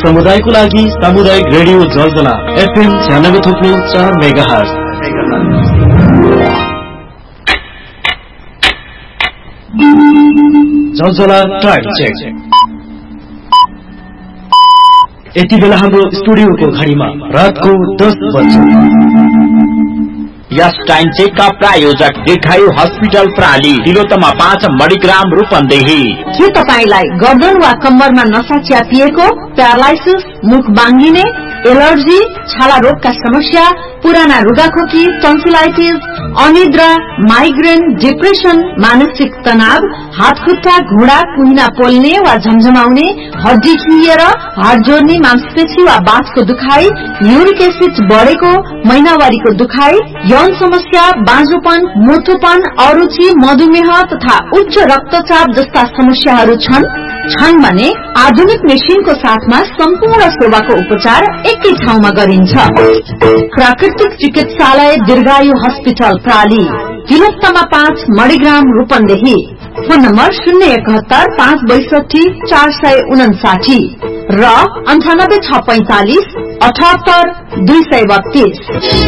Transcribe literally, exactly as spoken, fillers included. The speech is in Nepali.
समुदायको लागि सामुदायिक रेडियो जलजला एफएम छ्यानब्बे थुप्रो चार मेगाहर्ज। जलजला टाइम चेक। यति बेला हाम्रो स्टुडियोको घडीमा रातको दस बज्यो। यस टाइम चेक का प्रायोजक दीर्घायु हस्पिटल प्राली तिलोत्तमा पाँच मणिग्राम रूपन्देही। के तपाईलाई गर्दन वा कम्मरमा नसा च्यापिएको, प्यारालाइसिस, मुख बाङ्गिने, एलर्जी, छाला रोगका समस्या, पुराना रुगाखोकी, टन्सिलाइटिस, अनिद्रा, माइग्रेन, डिप्रेसन, मानसिक तनाव, हात खुट्टा घुँडा कुहिना पोल्ने वा झमझमाउने, हड्डी खिएर हात जोड्ने, मांसपेशी वा बाँसको दुखाई, युरिक एसिड बढेको, महिनावारीको दुखाई, यौन समस्या, बाँझोपन, मोटोपन, अरुचि, मधुमेह तथा उच्च रक्तचाप जस्ता समस्याहरू छन् छन् भने आधुनिक मेसिनको साथमा सम्पूर्ण सेवाको उपचार एकै ठाउँमा गरिन्छ। प्राकृतिक चिकित्सालय दीर्घायु हस्पिटल प्राली तिलोत्तमा पाँच मणिग्राम रूपन्देही। फोन नम्बर शून्य एकहत्तर पाँच बैसठी चार सय उनासाठी र अन्ठानब्बे छ पैंतालिस अठहत्तर दुई सय बत्तीस।